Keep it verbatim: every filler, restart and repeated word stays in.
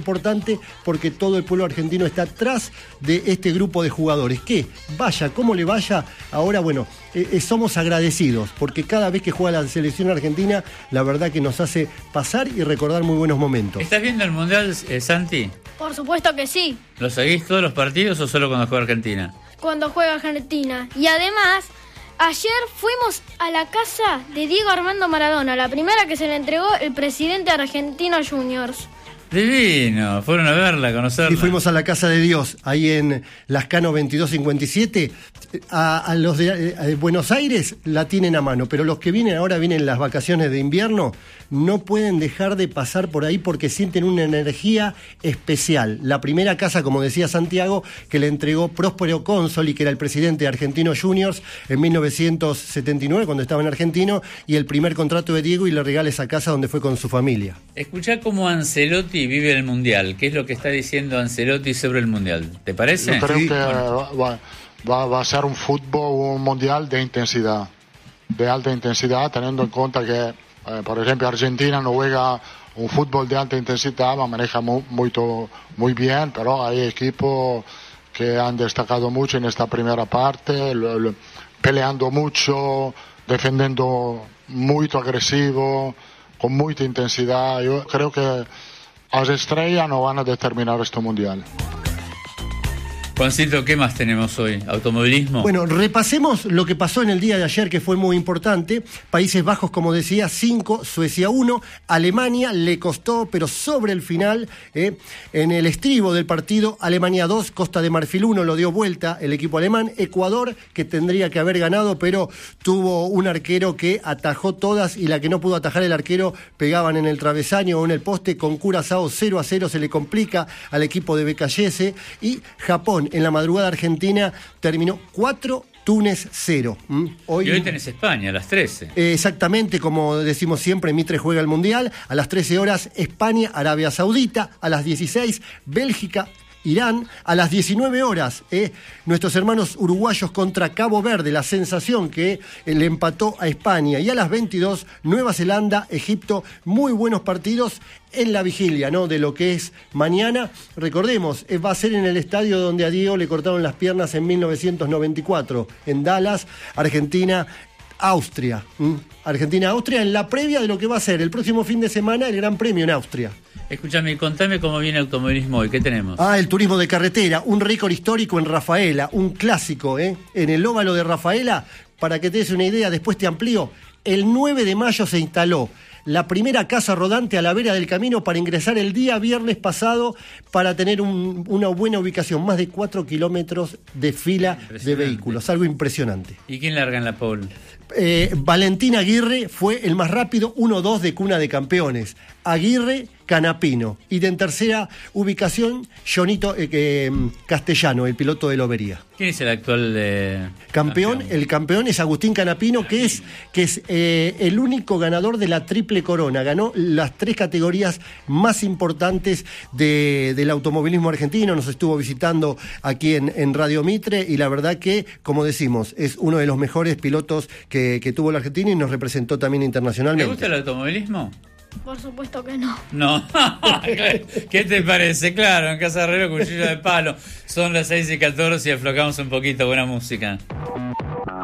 importante porque todo el pueblo argentino está atrás de este grupo de jugadores. Que vaya, como le vaya, ahora bueno, eh, somos agradecidos porque cada vez que juega la selección argentina, la verdad que nos hace pasar y recordar muy buenos momentos. ¿Estás viendo el Mundial, eh, Santi? Por supuesto que sí. ¿Lo seguís todos los partidos o solo cuando juega Argentina? Cuando juega Argentina. Y además, ayer fuimos a la casa de Diego Armando Maradona, la primera que se le entregó el presidente argentino Juniors. Divino, fueron a verla, a conocerla. Y fuimos a la Casa de Dios, ahí en Lascano veintidós cincuenta y siete. A, a los de a Buenos Aires la tienen a mano, pero los que vienen ahora, vienen las vacaciones de invierno, no pueden dejar de pasar por ahí porque sienten una energía especial. La primera casa, como decía Santiago, que le entregó Próspero Consoli, que era el presidente de Argentinos Juniors en mil novecientos setenta y nueve, cuando estaba en Argentino, y el primer contrato de Diego, y le regala esa casa donde fue con su familia. Escuchá cómo Ancelotti vive el Mundial. ¿Qué es lo que está diciendo Ancelotti sobre el Mundial? ¿Te parece? Yo creo Sí. que va, va, va a ser un fútbol, un mundial de intensidad, de alta intensidad, teniendo en cuenta que, eh, por ejemplo, Argentina no juega un fútbol de alta intensidad, lo maneja muy, muy, muy bien, pero hay equipos que han destacado mucho en esta primera parte, lo, lo, peleando mucho, defendiendo muy agresivo, con mucha intensidad. Yo creo que las estrellas no van a determinar este mundial. Juancito, ¿qué más tenemos hoy? ¿Automovilismo? Bueno, repasemos lo que pasó en el día de ayer, que fue muy importante. Países Bajos, como decía, cinco, Suecia uno. Alemania le costó, pero sobre el final, eh, en el estribo del partido, Alemania dos, Costa de Marfil uno, lo dio vuelta el equipo alemán. Ecuador, que tendría que haber ganado, pero tuvo un arquero que atajó todas, y la que no pudo atajar el arquero pegaban en el travesaño o en el poste. Con Curazao cero a cero se le complica al equipo de Becallese. Y Japón, en la madrugada argentina, terminó cuatro, Túnez cero. ¿Mm? Hoy, y hoy tenés España a las trece. Eh, exactamente, como decimos siempre, Mitre juega el Mundial. A las trece horas, España, Arabia Saudita. A las dieciséis, Bélgica, Irán. A las diecinueve horas, eh, nuestros hermanos uruguayos contra Cabo Verde, la sensación que eh, le empató a España. Y a las veintidós, Nueva Zelanda, Egipto. Muy buenos partidos en la vigilia, ¿no?, de lo que es mañana. Recordemos, eh, va a ser en el estadio donde a Diego le cortaron las piernas en mil novecientos noventa y cuatro, en Dallas, Argentina, Austria. ¿Mm? Argentina, Austria, en la previa de lo que va a ser el próximo fin de semana el Gran Premio en Austria. Escúchame, contame cómo viene el automovilismo hoy. ¿Qué tenemos? Ah, el turismo de carretera, un récord histórico en Rafaela, un clásico, ¿eh? En el óvalo de Rafaela, para que te des una idea, después te amplío, el nueve de mayo se instaló la primera casa rodante a la vera del camino para ingresar el día viernes pasado, para tener un, una buena ubicación, más de cuatro kilómetros de fila de vehículos, algo impresionante. ¿Y quién larga en la pole? Eh, Valentín Aguirre fue el más rápido, uno dos de Cuna de Campeones. Aguirre, Canapino. Y de en tercera ubicación, Jonito eh, eh, Castellano, el piloto de Lobería. ¿Quién es el actual eh, campeón? campeón? El campeón es Agustín Canapino, que es, que es eh, el único ganador de la triple corona. Ganó las tres categorías más importantes de, del automovilismo argentino. Nos estuvo visitando aquí en, en Radio Mitre, y la verdad que, como decimos, es uno de los mejores pilotos que, que tuvo la Argentina, y nos representó también internacionalmente. ¿Te gusta el automovilismo? Por supuesto que no. No. ¿Qué te parece? Claro, en Casa Herrero, cuchillo de palo. Son las seis y catorce y aflojamos un poquito. Buena música.